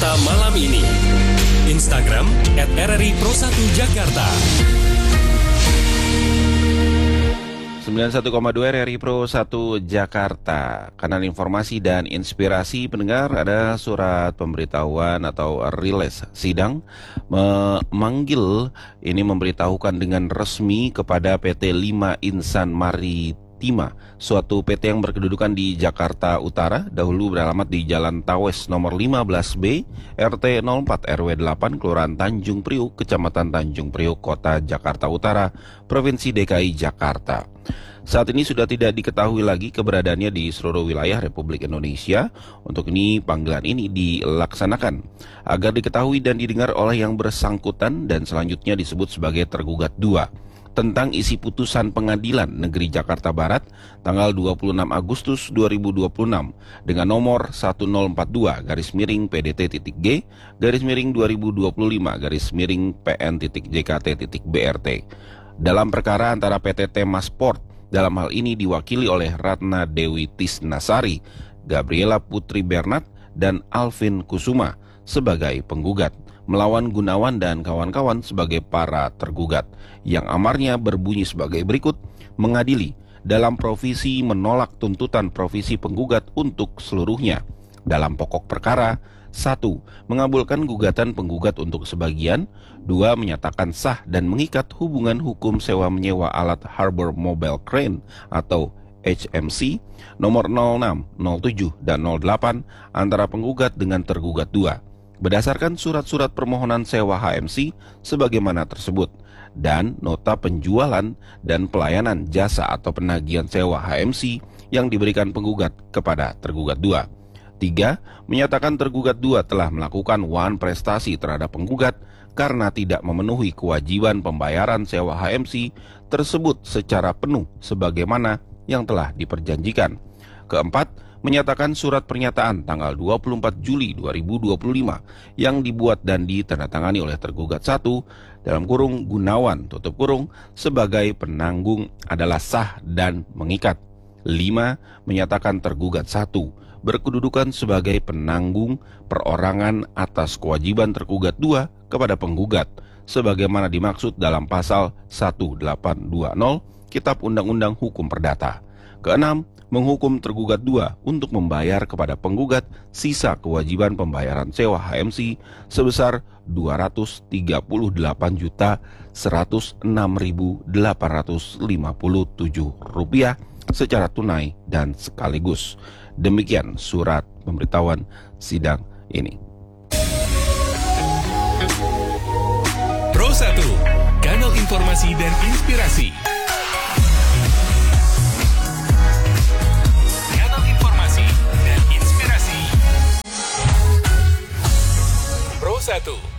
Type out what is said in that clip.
Jakarta malam ini. Instagram @RRI Pro 1 Jakarta. 91,2 RRI Pro 1 Jakarta. Kanal informasi dan inspirasi pendengar, ada surat pemberitahuan atau rilis sidang memanggil ini memberitahukan dengan resmi kepada PT 5 Insan Maritima, suatu PT yang berkedudukan di Jakarta Utara, dahulu beralamat di Jalan Tawes nomor 15B, RT 04 RW 8, Kelurahan Tanjung Priuk, Kecamatan Tanjung Priuk, Kota Jakarta Utara, Provinsi DKI Jakarta. Saat ini sudah tidak diketahui lagi keberadaannya di seluruh wilayah Republik Indonesia. Untuk ini panggilan ini dilaksanakan agar diketahui dan didengar oleh yang bersangkutan dan selanjutnya disebut sebagai tergugat 2 tentang isi putusan Pengadilan Negeri Jakarta Barat tanggal 26 Agustus 2026 dengan nomor 1042-PDT-G/2025-PN.JKT.BRT dalam perkara antara PT Temasport, dalam hal ini diwakili oleh Ratna Dewi Tisnasari, Gabriela Putri Bernat, dan Alvin Kusuma sebagai penggugat, melawan Gunawan dan kawan-kawan sebagai para tergugat, yang amarnya berbunyi sebagai berikut: mengadili dalam provisi menolak tuntutan provisi penggugat untuk seluruhnya. Dalam pokok perkara, 1. Mengabulkan gugatan penggugat untuk sebagian. 2. Menyatakan sah dan mengikat hubungan hukum sewa menyewa alat Harbor Mobile Crane atau HMC nomor 06, 07, dan 08 antara penggugat dengan tergugat 2 berdasarkan surat-surat permohonan sewa HMC sebagaimana tersebut dan nota penjualan dan pelayanan jasa atau penagihan sewa HMC yang diberikan penggugat kepada tergugat 2. 3. Menyatakan tergugat 2 telah melakukan wan prestasi terhadap penggugat karena tidak memenuhi kewajiban pembayaran sewa HMC tersebut secara penuh sebagaimana yang telah diperjanjikan. 4. Menyatakan surat pernyataan tanggal 24 Juli 2025 yang dibuat dan ditandatangani oleh tergugat 1 dalam kurung Gunawan tutup kurung sebagai penanggung adalah sah dan mengikat. 5. Menyatakan tergugat 1 berkedudukan sebagai penanggung perorangan atas kewajiban tergugat 2 kepada penggugat sebagaimana dimaksud dalam pasal 1820 Kitab Undang-Undang Hukum Perdata. 6. Menghukum tergugat 2 untuk membayar kepada penggugat sisa kewajiban pembayaran sewa HMC sebesar Rp203.106.857 secara tunai dan sekaligus. Demikian surat pemberitahuan sidang ini. Pro 1, kanal informasi dan inspirasi. Kanal informasi dan inspirasi. Pro 1.